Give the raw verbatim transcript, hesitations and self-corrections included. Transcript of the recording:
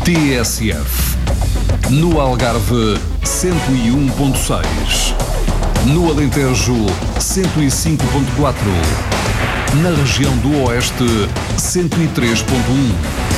T S F. No Algarve, cento e um ponto seis. No Alentejo, cento e cinco ponto quatro. Na região do Oeste, cento e três ponto um.